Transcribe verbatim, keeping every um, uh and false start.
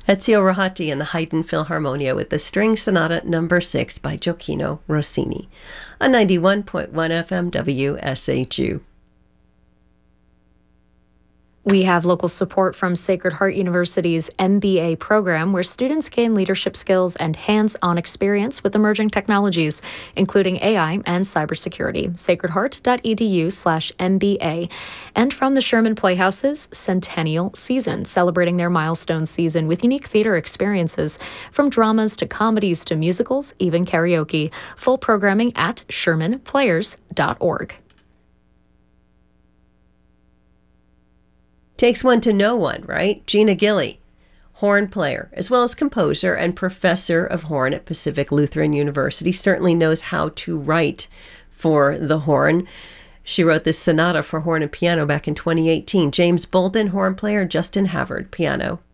Ezio Rohati and the Haydn Philharmonia with the String Sonata Number six by Gioacchino Rossini on ninety-one point one F M W S H U. We have local support from Sacred Heart University's M B A program, where students gain leadership skills and hands-on experience with emerging technologies, including A I and cybersecurity. sacredheart.edu slash MBA. And from the Sherman Playhouse's Centennial Season, celebrating their milestone season with unique theater experiences, from dramas to comedies to musicals, even karaoke. Full programming at sherman players dot org. Takes one to know one, right? Gina Gilly, horn player, as well as composer and professor of horn at Pacific Lutheran University, certainly knows how to write for the horn. She wrote this sonata for horn and piano back in twenty eighteen. James Bolden, horn player, Justin Havard, piano.